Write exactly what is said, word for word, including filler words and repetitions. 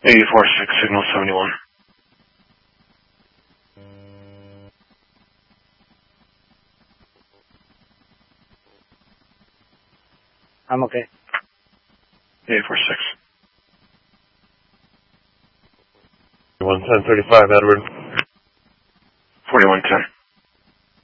eighty-four six, signal seventy-one. I'm okay. eighty-four six. one ten thirty-five, Edward. forty-one ten.